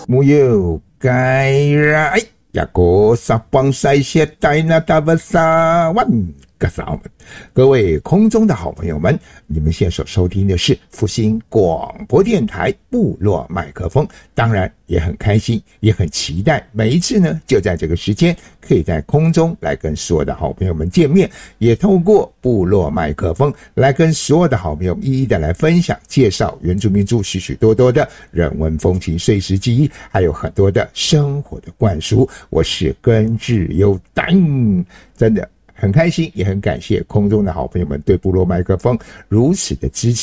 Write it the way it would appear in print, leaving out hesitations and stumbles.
木有该来呀个撒邦塞些带那大巴萨万个萨们，各位空中的好朋友们，你们现在所收听的是复兴广播电台部落麦克风，当然也很开心，也很期待每一次呢，就在这个时间可以在空中来跟所有的好朋友们见面，也透过部落麦克风来跟所有的好朋友一一的来分享介绍原住民族许许多多的人文风情、碎石记忆，还有很多的生活的灌输。我是根智优丹，真的很开心，也很感谢空中的好朋友们对部落麦克风如此的支持。